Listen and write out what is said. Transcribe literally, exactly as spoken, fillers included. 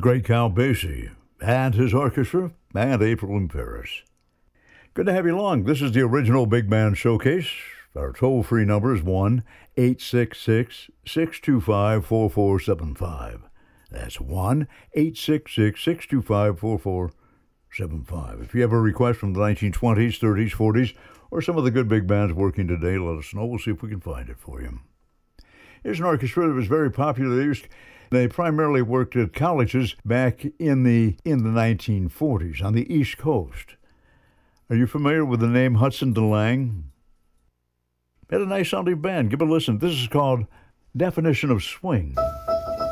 great Count Basie and his orchestra and April in Paris. Good to have you along. This is the original Big Band Showcase. Our toll-free number is one eight six six, six two five, four four seven five. That's one eight six six, six two five, four four seven five. If you have a request from the nineteen twenties, thirties, forties, or some of the good big bands working today, let us know. We'll see if we can find it for you. Here's an orchestra that was very popular. They primarily worked at colleges back in the in the nineteen forties on the East Coast. Are you familiar with the name Hudson DeLange? Had a nice sounding band. Give it a listen. This is called Definition of Swing.